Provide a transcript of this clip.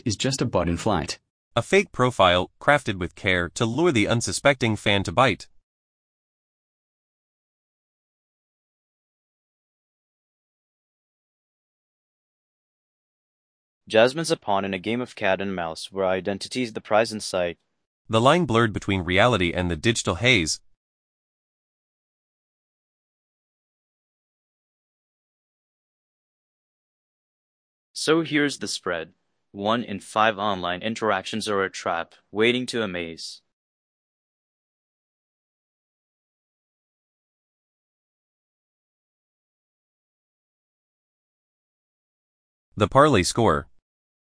is just a bot in flight. A fake profile crafted with care to lure the unsuspecting fan to bite. Jasmine's a pawn in a game of cat and mouse where identity is the prize in sight. The line blurred between reality and the digital haze. So here's the spread. 1 in 5 online interactions are a trap, waiting to amaze. The Parley score.